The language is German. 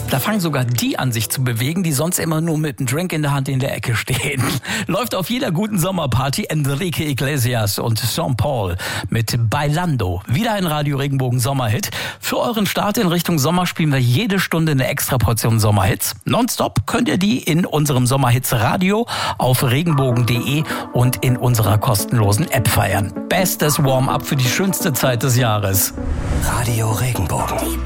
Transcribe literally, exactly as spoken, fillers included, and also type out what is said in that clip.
Da fangen sogar die an, sich zu bewegen, die sonst immer nur mit einem Drink in der Hand in der Ecke stehen. Läuft auf jeder guten Sommerparty Enrique Iglesias und Sean Paul mit Bailando. Wieder ein Radio Regenbogen Sommerhit. Für euren Start in Richtung Sommer spielen wir jede Stunde eine extra Portion Sommerhits. Nonstop könnt ihr die in unserem Sommerhits Radio auf regenbogen punkt de und in unserer kostenlosen App feiern. Bestes Warm-up für die schönste Zeit des Jahres. Radio Regenbogen.